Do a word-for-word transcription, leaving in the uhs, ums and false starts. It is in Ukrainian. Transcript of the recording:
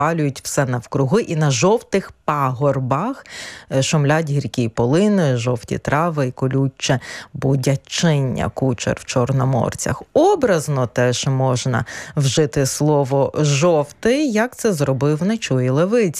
палюють все навкруги, і на жовтих пагорбах шумлять гіркий полин, жовті трави і колюче будячиння, кучер в чорноморцях. Образно теж можна вжити слово «жовтий», як це зробив Нечуй Левицький.